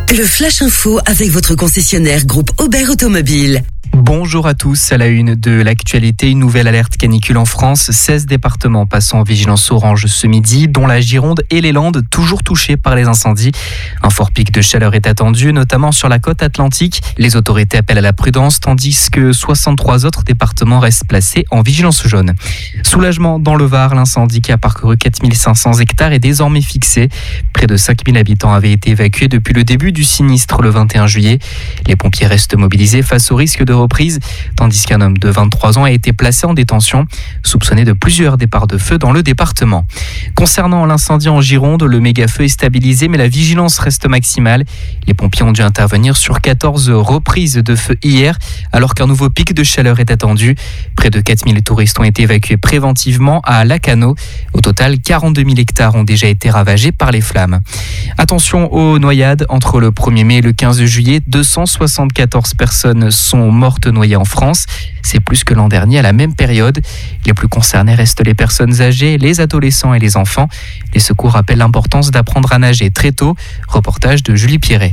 Le Flash Info avec votre concessionnaire groupe Aubert Automobile. Bonjour à tous, à la une de l'actualité, une nouvelle alerte canicule en France. 16 départements passant en vigilance orange ce midi, dont la Gironde et les Landes, toujours touchés par les incendies. Un fort pic de chaleur est attendu, notamment sur la côte atlantique. Les autorités appellent à la prudence, tandis que 63 autres départements restent placés en vigilance jaune. Soulagement dans le Var, l'incendie qui a parcouru 4500 hectares est désormais fixé. Près de 5000 habitants avaient été évacués depuis le début du sinistre le 21 juillet. Les pompiers restent mobilisés face au risque de reprise, tandis qu'un homme de 23 ans a été placé en détention, soupçonné de plusieurs départs de feu dans le département. Concernant l'incendie en Gironde, le méga-feu est stabilisé, mais la vigilance reste maximale. Les pompiers ont dû intervenir sur 14 reprises de feu hier, alors qu'un nouveau pic de chaleur est attendu. Près de 4000 touristes ont été évacués préventivement à Lacanau. Au total, 42 000 hectares ont déjà été ravagés par les flammes. Attention aux noyades. Entre le 1er mai et le 15 juillet, 274 personnes sont mortes noyées en France. C'est plus que l'an dernier à la même période. Les plus concernés restent les personnes âgées, les adolescents et les enfants. Les secours rappellent l'importance d'apprendre à nager très tôt. Reportage de Julie Pierret.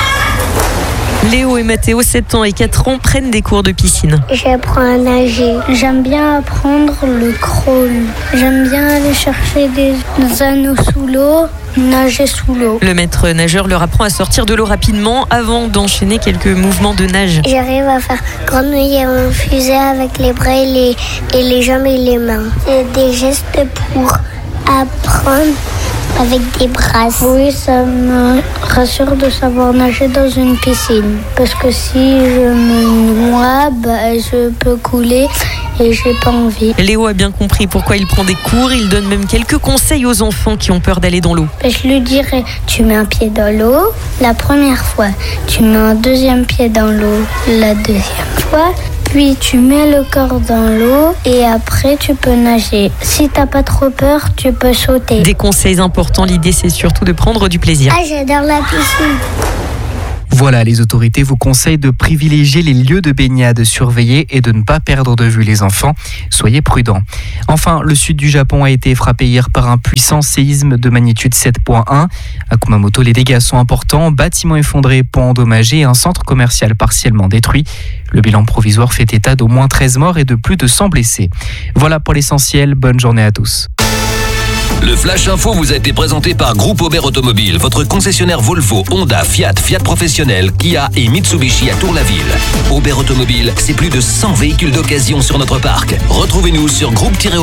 Léo et Mathéo, 7 ans et 4 ans, prennent des cours de piscine. J'apprends à nager. J'aime bien apprendre le crawl. J'aime bien aller chercher des anneaux sous l'eau, nager sous l'eau. Le maître nageur leur apprend à sortir de l'eau rapidement avant d'enchaîner quelques mouvements de nage. J'arrive à faire grenouiller en fusée avec les bras et les jambes et les mains. C'est des gestes pour apprendre avec des brasses. Oui, ça me rassure de savoir nager dans une piscine. Parce que si je me noie, je peux couler et j'ai pas envie. Léo a bien compris pourquoi il prend des cours. Il donne même quelques conseils aux enfants qui ont peur d'aller dans l'eau. Je lui dirais, tu mets un pied dans l'eau la première fois. Tu mets un deuxième pied dans l'eau la deuxième fois. Puis tu mets le corps dans l'eau et après tu peux nager. Si t'as pas trop peur, tu peux sauter. Des conseils importants, l'idée c'est surtout de prendre du plaisir. Ah, j'adore la piscine. Voilà, les autorités vous conseillent de privilégier les lieux de baignade surveillés et de ne pas perdre de vue les enfants. Soyez prudents. Enfin, le sud du Japon a été frappé hier par un puissant séisme de magnitude 7.1. À Kumamoto, les dégâts sont importants. Bâtiments effondrés, ponts endommagés et un centre commercial partiellement détruit. Le bilan provisoire fait état d'au moins 13 morts et de plus de 100 blessés. Voilà pour l'essentiel. Bonne journée à tous. Le Flash Info vous a été présenté par Groupe Aubert Automobile, votre concessionnaire Volvo, Honda, Fiat, Fiat Professionnel, Kia et Mitsubishi à Tour-la-Ville. Aubert Automobile, c'est plus de 100 véhicules d'occasion sur notre parc. Retrouvez-nous sur groupe-